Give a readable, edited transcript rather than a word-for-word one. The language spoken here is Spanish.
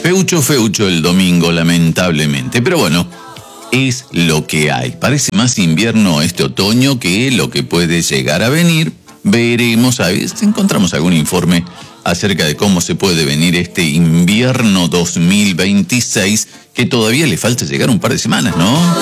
Feucho el domingo, lamentablemente. Pero bueno, es lo que hay. Parece más invierno este otoño que lo que puede llegar a venir. Veremos, a ver si encontramos algún informe acerca de cómo se puede venir este invierno 2026, que todavía le falta llegar un par de semanas, ¿no?